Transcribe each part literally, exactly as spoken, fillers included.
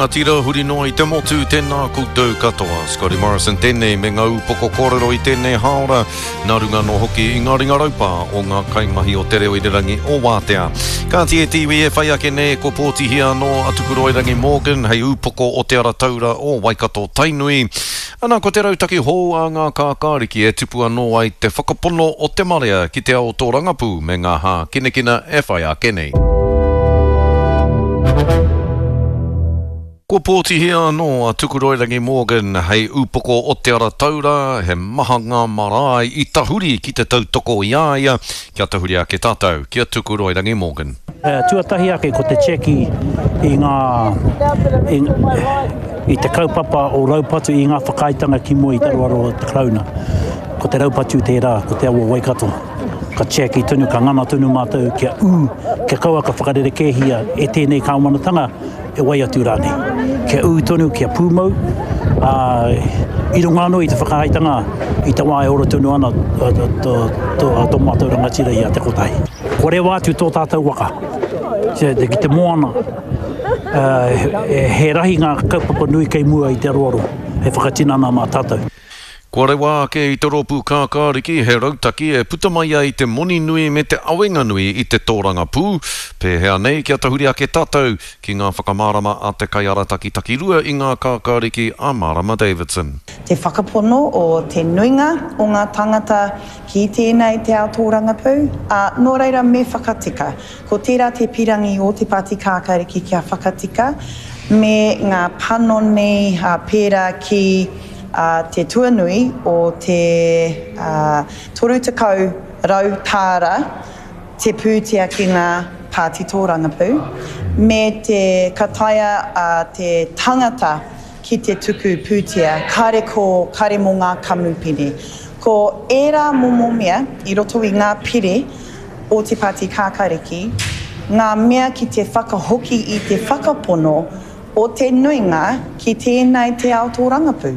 rangatira huri noa I te motu tēnā koutou katoa. Scotty Morrison tēnei me ngā upoko kōrero I tēnei haora. Nā runga no hoki I ngā ringa raupa o ngā kaingahi o te reo I rangi o Wātea. Ka tie tiwi e whai ake ne ko pōtihia no atukuro I rangi Morgan hei upoko o te ara taura o Waikato Tainui. Ana ko te rautaki hou a ngā kākāriki e tupu anō ai te whakapono o te marea ki te ao tō rangapu me ngā hā kinekina e whai ake nei. Ko pōtihia anō a Tukuroirangi Morgan hei upoko o te ara taura, he maha ngā marae I tahuri ki te tautoko I aia, kia tahuri ake tātou, kia Tukuroirangi Morgan. Uh, tuatahi ake ko te cheki I ngā, I, I te kaupapa o raupatu I ngā whakaitanga ki mua I taruaro o te krauna. Ko te raupatu tērā, ko te awa Waikato. Ka cheki tunu, ka ngana tunu mātou, kia ū, kia kaua ka whakarere kēhia e tēnei kaumanatanga, e wai atu rānei. Kia ū tonu, kia pūmau, uh, I runga anō I te whakaitanga, I te wā e ora tunu ana tō mātou rangatira I a te kotai. Kore wātu tō tātou waka, ki te moana, uh, he rahi ngā kaupapa nui kei mua I te aroaro, he whakatinana mā tātou. Kua rewa ake I te rōpū kākāriki, he rautaki e puta mai ai te moni nui me te awenga nui I te tōranga pū. Pēhea nei kia tahuri ake tātou ki ngā whakamārama a te kaiarataki taki rua I ngā kākāriki a Marama Davidson. Te whakapono o te nuinga o ngā tangata ki tēnei te ao tōranga pū, a nō reira me whakatika. Ko tērā te pirangi o te pāti kākāriki kia whakatika, me ngā pano nei a pērā ki Uh, te tuanui o te uh, toru tekau rau tāra te pūtea ki ngā pāti tōrangapū, me te kataia uh, te tangata ki te tuku pūtea, kare ko, kare mō ngā kamupiri. Ko ērā momo mea, I roto I ngā pire o te pāti kākariki, ngā mea ki te whakahoki I te whakapono o te nuinga ki tēnei te ao tōrangapū.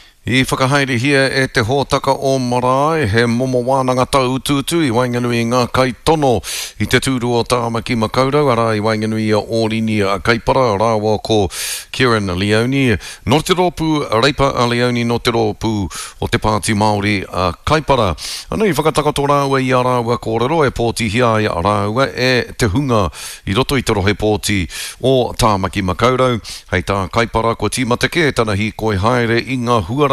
I whakahaere hia e te hōtaka o marae, he momo wānanga tau tūtū I wainganui ngā kai tono I te tūru o Tāmaki Makaurau, ara I wainganui a Ōrini a Kaipara, rāua ko Kieran Leone. No te rōpū Reipa a Leone, no te rōpū o te Pāti Māori a Kaipara. Anu I whakatakato rāua I a rāua kōrero e pōtihia I a rāua e te hunga I roto I te rohe pōti o Tāmaki Makaurau. Hei tā Kaipara ko tīmateke, tanahi koe haere I ngā huara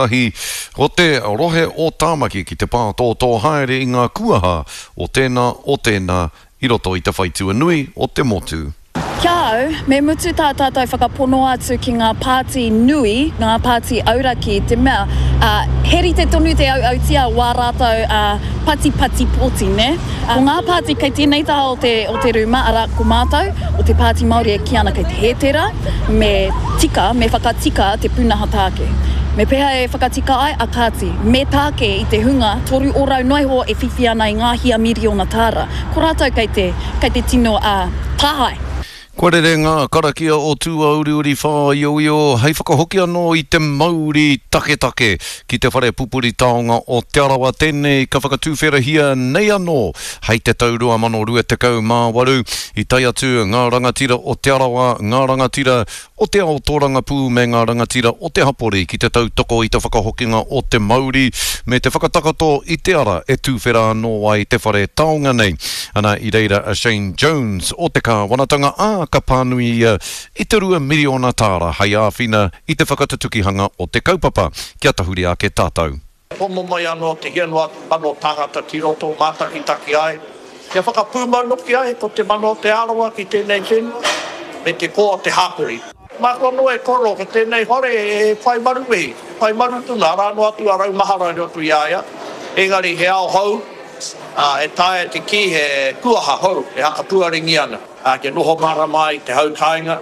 o te rohe o Tāmaki ki te pātō tō haere I ngā kuaha o tēnā o tēnā I roto I te whaitua nui o te motu. Kia au, me mutu tā tātou whakapono atu ki ngā pāti nui, ngā pāti auraki, te mea, uh, heri te tonu te au autia wā rātou uh, pati pati pōti, ne? Uh, o ngā pāti kei tēnei taha o te, o te ruma ara ko mātou, o te pāti Māori e ki ana kei te hetera, me tika, me whakatika te punaha tāke. Me peha e whakatika ai a kāti, me tāke I te hunga, toru orau noiho e whiwhi ana I ngā hia miri o na tāra. Ko rātou kei te, kei te tino a uh, tāhai. Korere ngā karakia o tua uri uri whā io io, hei whakahoki anō I te mauri take take ki te whare pupuri taonga o te arawa tēnei ka whakatūwhera hia nei anō, hei te taurua mano rua te kau mā waru I tai atu ngā rangatira o te arawa, ngā rangatira o te ao tōrangapū me ngā rangatira o te hapori ki te tautoko I te whakahokinga o te mauri me te whakatakato I te ara e tūwhera anō ai te whare taonga nei. Ana I reira a Shane Jones o te kāwanatanga a ka pānui ia I te rua miriona tāra hei āwhina I te whakatatukihanga o te kaupapa kia tahuri ake tātou. Pomo mai anō te hianua mano tāngata ki roto mātaki taki ai. Kia whakapūmaunoki ai ko te mano te arawa ki tēnei tēnu me te koa te hāpuri. Mākono e koro ka tēnei hore e whai maru e, whai maru tuna, rāno atu a rau mahara rotu I aia. Engari he ao hau, uh, e tae te ki he kuaha hau, e haka puaringi ana. Uh, ke noho mara mai, te hau kāinga.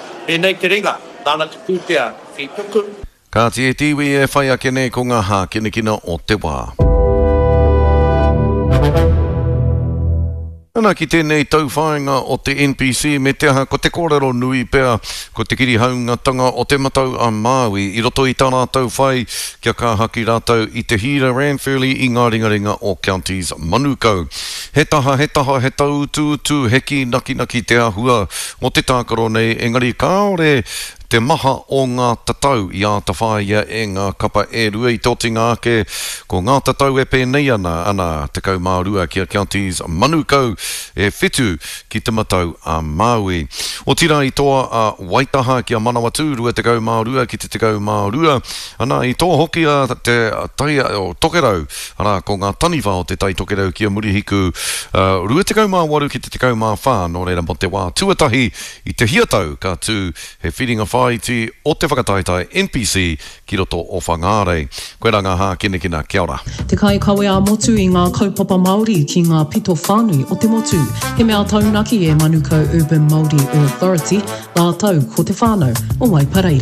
E nei te ringa, nāna te pūtea, ki tuku. Ka tie tiwi e whai ake nei ko ngā hā kinekina o te wā. Ana ki tēnei tauwhāinga o te N P C me te aha ko te kōrero nui pēr ko te kirihaungatanga o te matau a Māui I roto I tā rātou whai kia ka haki rātou I te hira Ranfurly I ngā ringaringa o Counties Manukau. He taha, he taha, he tau tū tū heki naki naki te ahua o te tākaro nei engari kāore te maha o ngā tatau i a ta whaia e ngā kapa e rua i tōti ngā ke ko ngā tatau e pēnei ana ana te kau Māurua kia counties Manukau e whitu ki te matau a Maui. O tira i toa a Waitaha ki a Manawatu rua te kau Māurua ki te te kau Māurua ana i toa hoki a te tai o Tokerau ana ko ngā taniwha o te tai Tokerau ki a Murihiku uh, rua te kau Māwaru ki te te kau Māwha no reira mo te wā tuatahi i te hiatau ka tū he whiringa whaiti o te whakataitai N P C ki roto o Whangarei. Koe rā ngā hā kine kina, kia ora. Te kai kawe a motu i ngā kaupapa Māori ki ngā pito whānui o te motu. He mea taunaki e Manukau Urban Māori Authority, ngā tau ko te whānau o Waipareira.